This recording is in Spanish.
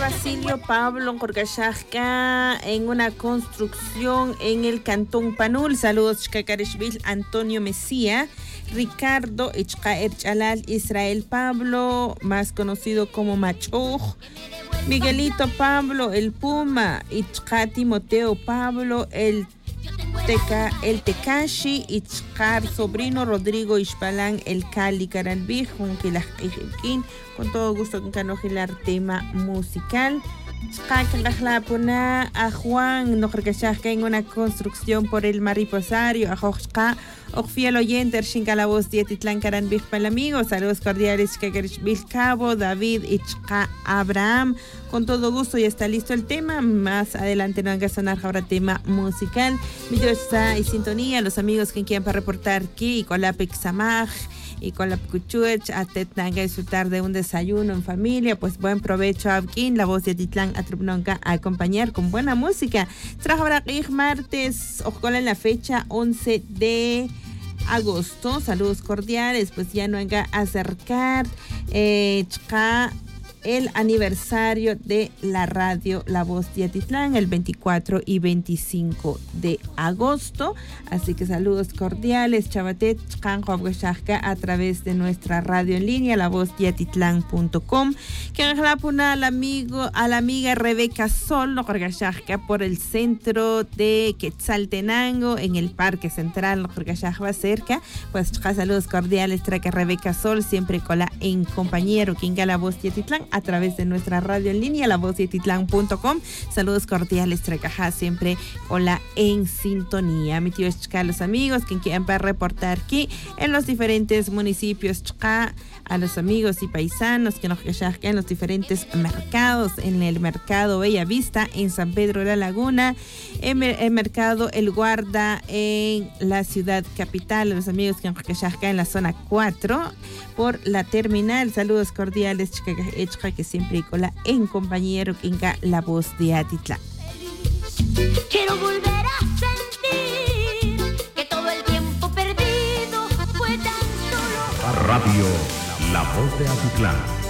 Basilio Pablo Jorgashajka en una construcción en el Cantón Panul. Saludos, Chcacarishvil, Antonio Mesía, Ricardo Ichkaer Chalal, Israel Pablo, más conocido como Machuj, Miguelito Pablo, el Puma, Ichka Timoteo Pablo, el Tekashi, Ichkar, sobrino Rodrigo Ishpalan, el Cali Caralbij, con todo gusto con canojilar tema musical. A Juan Nojerkashajka en una construcción por el Mariposario, a Jochka, fiel oyente, la voz de Titlán Caranbij para el amigo. Saludos cordiales, Kagerishbil Cabo, David Ichka Abraham. Con todo gusto, ya está listo el tema. Más adelante no haga sonar ahora tema musical. Mi Dios está en sintonía, los amigos que quieran para reportar aquí y con la Pixamaj y con la Puchuech a Tetnanga disfrutar de un desayuno en familia. Pues buen provecho a Abkin, la voz de Titlán Atrubnonga, a acompañar con buena música. Trajo ahora martes, ojo en la fecha 11 de agosto. Saludos cordiales, pues ya no venga a acercar el aniversario de la radio La Voz de Atitlán, el 24 y 25 de agosto. Así que saludos cordiales, Chavatet, a través de nuestra radio en línea, lavozdiatitlán.com. Que al amigo, a la amiga Rebeca Sol, por el centro de Quetzaltenango, en el Parque Central, cerca. Pues saludos cordiales, trae Rebeca Sol, siempre con la en compañero, quien La Voz de Atitlán, a través de nuestra radio en línea, lavozdiatitlán.com. Saludos cordiales, Trecajá, siempre hola en sintonía. Mi tío Chca, los amigos que quieran para reportar aquí en los diferentes municipios Chca, a los amigos y paisanos que nos quejan en los diferentes mercados, en el mercado Bella Vista, en San Pedro de la Laguna, en el mercado El Guarda, en la ciudad capital, a los amigos que nos quejan en la zona 4, por la terminal. Saludos cordiales, Chca, que siempre cola en compañero que inga La Voz de Atitlán. Quiero volver a sentir que todo el tiempo perdido fue tan solo. A Radio La Voz de Atitlán.